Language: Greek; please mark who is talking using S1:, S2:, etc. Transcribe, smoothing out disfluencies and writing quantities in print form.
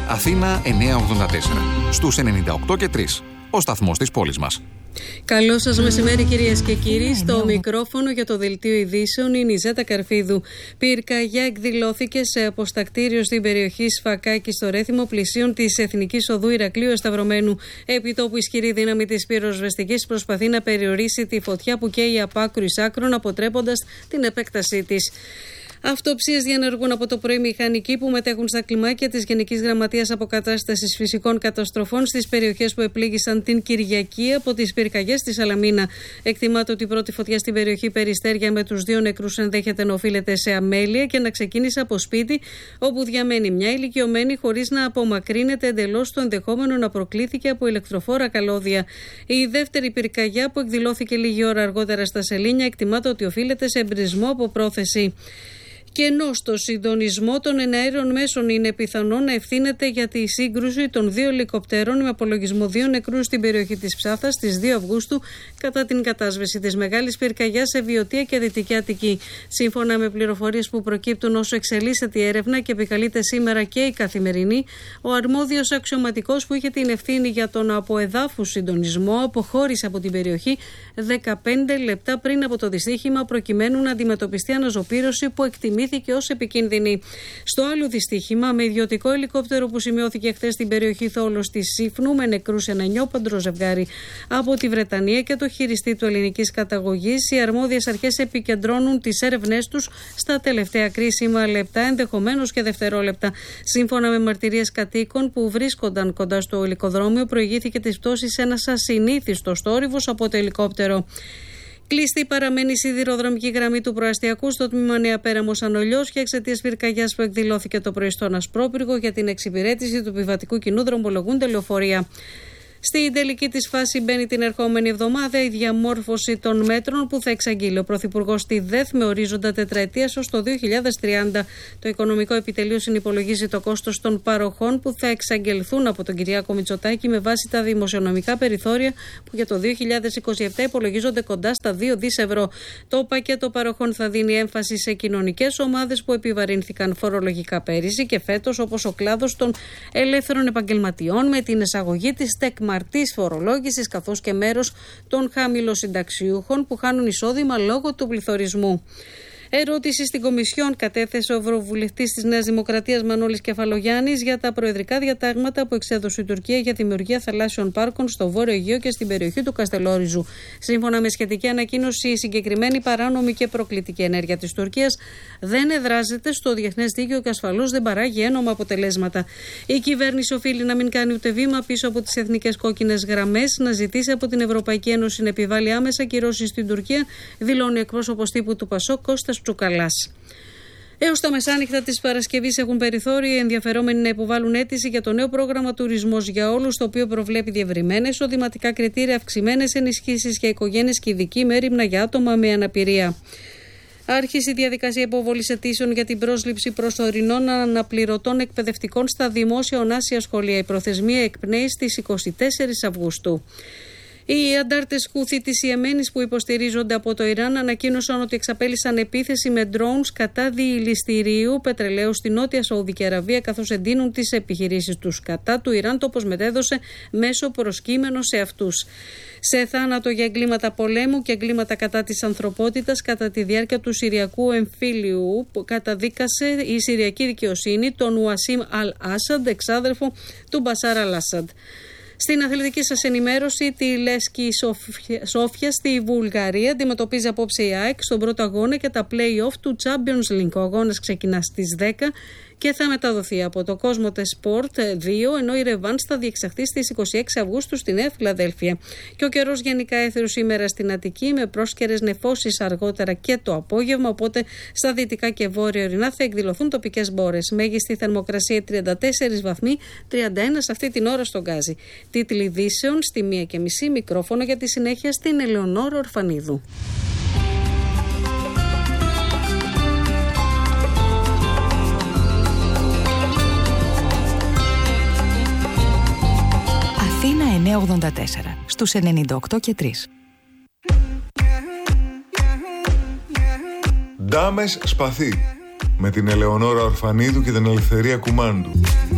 S1: Αθήνα 984, στους 98 και 3, ο σταθμός της πόλης μας.
S2: Καλό σας μεσημέρι, κυρίες και κύριοι. Στο μικρόφωνο για το δελτίο ειδήσεων είναι η Ζέτα Καρφίδου. Πυρκαγιά εκδηλώθηκε σε αποστακτήριο στην περιοχή Σφακάκη στο Ρέθυμο, πλησίων της Εθνικής Οδού Ηρακλείου Εσταυρωμένου. Επί τόπου ισχυρή δύναμη της πυροσβεστικής προσπαθεί να περιορίσει τη φωτιά που καίει από άκρου εις άκρων, αποτρέποντας την επέκτασή της. Αυτοψίες διενεργούν από το πρωί μηχανικοί που μετέχουν στα κλιμάκια της Γενικής Γραμματείας Αποκατάστασης Φυσικών Καταστροφών στις περιοχές που επλήγησαν την Κυριακή από τις πυρκαγιές στη Σαλαμίνα. Εκτιμάται ότι η πρώτη φωτιά στην περιοχή Περιστέρια με τους 2 νεκρούς ενδέχεται να οφείλεται σε αμέλεια και να ξεκίνησε από σπίτι όπου διαμένει μια ηλικιωμένη, χωρίς να απομακρύνεται εντελώς το ενδεχόμενο να προκλήθηκε από ηλεκτροφόρα καλώδια. Η δεύτερη πυρκαγιά που εκδηλώθηκε λίγη ώρα αργότερα στα Σελήνια εκτιμάται ότι οφείλεται σε εμπρισμό από πρόθεση. Και ενώ στο συντονισμό των εναέριων μέσων είναι πιθανό να ευθύνεται για τη σύγκρουση των 2 ελικοπτέρων με απολογισμό 2 νεκρούς στην περιοχή της Ψάθας στις 2 Αυγούστου κατά την κατάσβεση της μεγάλης πυρκαγιάς σε Βιωτία και Δυτική Αττική. Σύμφωνα με πληροφορίες που προκύπτουν όσο εξελίσσεται η έρευνα και επικαλείται σήμερα και η Καθημερινή, ο αρμόδιος αξιωματικός που είχε την ευθύνη για τον αποεδάφου συντονισμό αποχώρησε από την περιοχή 15 λεπτά πριν από το δυστύχημα, προκειμένου να αντιμετωπιστεί αναζωπήρωση που εκτιμήθηκε ως επικίνδυνη. Στο άλλο δυστύχημα, με ιδιωτικό ελικόπτερο που σημειώθηκε χθες στην περιοχή Θόλος της Σύφνου, με νεκρούς ένα νιόπαντρο ζευγάρι από τη Βρετανία και το χειριστή του ελληνικής καταγωγής, οι αρμόδιες αρχές επικεντρώνουν τις έρευνές τους στα τελευταία κρίσιμα λεπτά, ενδεχομένως και δευτερόλεπτα. Σύμφωνα με μαρτυρίες κατοίκων που βρίσκονταν κοντά στο ελικοδρόμιο, προηγήθηκε της πτώσης ένας ασυνήθιστος θόρυβος από το ελικόπτερο. Κλειστή παραμένει η σιδηροδρομική γραμμή του προαστιακού στο τμήμα Νέα Πέραμος Ανολιός και εξαιτίας πυρκαγιάς που εκδηλώθηκε το πρωί στον Ασπρόπυργο, για την εξυπηρέτηση του επιβατικού κοινού δρομολογούνται λεωφορεία. Στην τελική της φάση μπαίνει την ερχόμενη εβδομάδα η διαμόρφωση των μέτρων που θα εξαγγείλει ο Πρωθυπουργός στη ΔΕΘ με ορίζοντα τετραετίας ως το 2030. Το Οικονομικό Επιτελείο συνυπολογίζει το κόστος των παροχών που θα εξαγγελθούν από τον Κυριάκο Μητσοτάκη με βάση τα δημοσιονομικά περιθώρια που για το 2027 υπολογίζονται κοντά στα 2 δις ευρώ. Το πακέτο παροχών θα δίνει έμφαση σε κοινωνικές ομάδες που επιβαρύνθηκαν φορολογικά πέρυσι και φέτος, όπως ο κλάδος των ελεύθερων επαγγελματιών με την εισαγωγή της τεκμαρτής φορολόγησης, καθώς και μέρος των χαμηλοσυνταξιούχων που χάνουν εισόδημα λόγω του πληθωρισμού. Ερώτηση στην Κομισιόν κατέθεσε ο Ευρωβουλευτής της Νέας Δημοκρατίας Μανώλης Κεφαλογιάννης για τα προεδρικά διατάγματα που εξέδωσε η Τουρκία για δημιουργία θαλάσσιων πάρκων στο Βόρειο Αιγαίο και στην περιοχή του Καστελόριζου. Σύμφωνα με σχετική ανακοίνωση, η συγκεκριμένη παράνομη και προκλητική ενέργεια της Τουρκίας δεν εδράζεται στο διεθνές δίκαιο και ασφαλώς δεν παράγει ένομα αποτελέσματα. Η κυβέρνηση οφείλει να μην κάνει ούτε βήμα πίσω από τις εθνικές κόκκινες γραμμές, να ζητήσει από την Ευρωπαϊκή Ένωση να επιβάλλει άμεσα κυρώσεις στην Τουρκία, δηλώνει ο εκπρόσωπος τύπου του ΠΑΣΟΚ Κώστας Τσουκαλάς. Έως τα μεσάνυχτα της Παρασκευής έχουν περιθώριο οι ενδιαφερόμενοι να υποβάλουν αίτηση για το νέο πρόγραμμα Τουρισμός για Όλους, το οποίο προβλέπει διευρυμένα εισοδηματικά κριτήρια, αυξημένες ενισχύσεις για οικογένειες και ειδική μέριμνα για άτομα με αναπηρία. Άρχισε η διαδικασία υποβολής αιτήσεων για την πρόσληψη προσωρινών αναπληρωτών εκπαιδευτικών στα δημόσια ονάσια σχολεία. Η προθεσμία εκπνέει στις 24 Αυγούστου. Οι αντάρτες Χούθι της Ιεμένης που υποστηρίζονται από το Ιράν ανακοίνωσαν ότι εξαπέλυσαν επίθεση με drones κατά διηληστηρίου πετρελαίου στη Νότια Σαουδική Αραβία, καθώς εντείνουν τις επιχειρήσεις τους κατά του Ιράν, το όπως μετέδωσε μέσω προσκύμενο σε αυτούς. Σε θάνατο για εγκλήματα πολέμου και εγκλήματα κατά της ανθρωπότητας κατά τη διάρκεια του Συριακού εμφύλιου που καταδίκασε η Συριακή δικαιοσύνη τον Ουασίμ Αλ-Άσαντ, εξάδελφο του Μπασάρ Αλ-Άσαντ. Στην αθλητική σας ενημέρωση, τη Λέσκη Σόφια στη Βουλγαρία αντιμετωπίζει απόψε η ΑΕΚ στον πρώτο αγώνα και τα play-off του Champions League. Ο αγώνας ξεκινά στις 10 και θα μεταδοθεί από το Cosmote Sport 2, ενώ η Ρεβάνς θα διεξαχθεί στις 26 Αυγούστου στη Νέα Φιλαδέλφια. Και ο καιρός γενικά έθερος σήμερα στην Αττική, με πρόσκαιρες νεφώσεις αργότερα και το απόγευμα, οπότε στα δυτικά και βόρεια ορεινά θα εκδηλωθούν τοπικές μπόρες. Μέγιστη θερμοκρασία 34 βαθμοί, 31 σε αυτή την ώρα στον Γκάζι. Τίτλοι ειδήσεων στη 1:30, μικρόφωνο για τη συνέχεια στην Ελεονόρα Ορφανίδου.
S3: Αθήνα 984, στους 98 και 3.
S4: Ντάμες Σπαθί, με την Ελεονόρα Ορφανίδου και την Ελευθερία Κουμάντου.